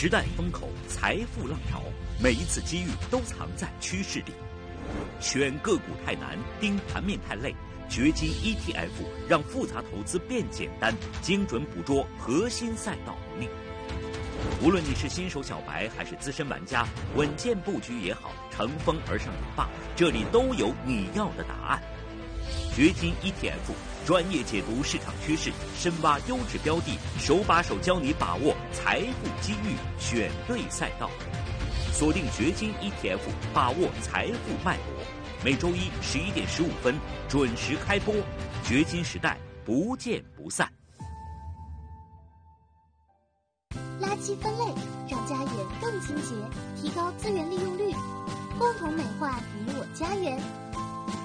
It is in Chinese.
时代风口，财富浪潮，每一次机遇都藏在趋势里。选个股太难，盯盘面太累，掘金 ETF 让复杂投资变简单，精准捕捉核心赛道能力。无论你是新手小白还是资深玩家，稳健布局也好，乘风而上也罢，这里都有你要的答案。掘金 ETF 专业解读市场趋势，深挖优质标的，手把手教你把握财富机遇，选对赛道。锁定掘金 ETF， 把握财富脉搏。每周一11点15分准时开播，掘金时代不见不散。 垃圾分类让家园更清洁，提高资源利用率，共同美化你我家园。